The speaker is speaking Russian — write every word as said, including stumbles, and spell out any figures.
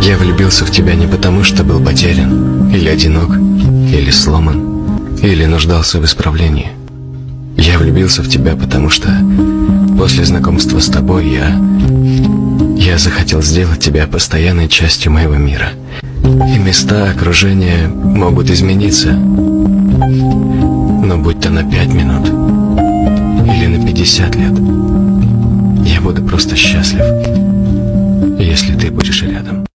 Я влюбился в тебя не потому, что был потерян, или одинок, или сломан, или нуждался в исправлении. Я влюбился в тебя, потому что после знакомства с тобой я... Я захотел сделать тебя постоянной частью моего мира. И места, окружение могут измениться, но будь то на пять минут или на пятьдесят лет, я буду просто счастлив, если ты будешь рядом.